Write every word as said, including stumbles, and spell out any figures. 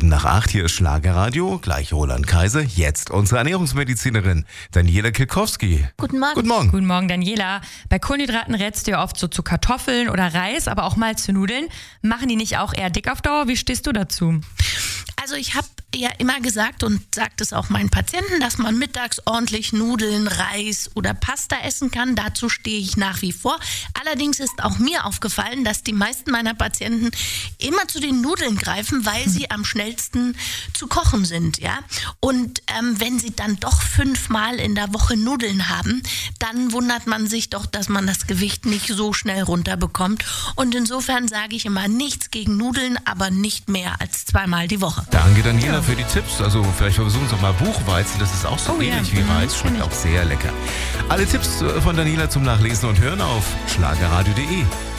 Sieben nach acht, hier ist Schlagerradio, gleich Roland Kaiser, jetzt unsere Ernährungsmedizinerin Daniela Kilkowski. Guten Morgen. Guten Morgen. Guten Morgen, Daniela. Bei Kohlenhydraten rätst du ja oft so zu Kartoffeln oder Reis, aber auch mal zu Nudeln. Machen die nicht auch eher dick auf Dauer? Wie stehst du dazu? Also ich habe ja immer gesagt und sagt es auch meinen Patienten, dass man mittags ordentlich Nudeln, Reis oder Pasta essen kann. Dazu stehe ich nach wie vor. Allerdings ist auch mir aufgefallen, dass die meisten meiner Patienten immer zu den Nudeln greifen, weil sie am schnellsten zu kochen sind. Ja? Und ähm, wenn sie dann doch fünfmal in der Woche Nudeln haben, dann wundert man sich doch, dass man das Gewicht nicht so schnell runterbekommt. Und insofern sage ich immer, nichts gegen Nudeln, aber nicht mehr als zweimal die Woche. Danke, Daniela, für die Tipps. Also vielleicht versuchen Sie auch mal Buchweizen. Das ist auch so Oh, ähnlich ja. wie Reis. Schmeckt auch sehr lecker. Alle Tipps von Daniela zum Nachlesen und Hören auf schlagerradio punkt de.